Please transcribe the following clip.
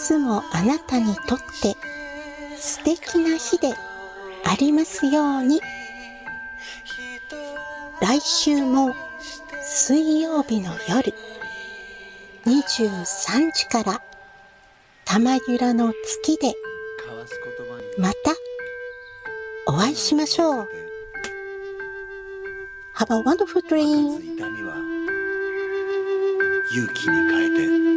つもあなたにとって素敵な日でありますように。来週も水曜日の夜23時から玉ゆらの月でまたお会いしましょう。Have a wonderful dream. 痛みは勇気に変えて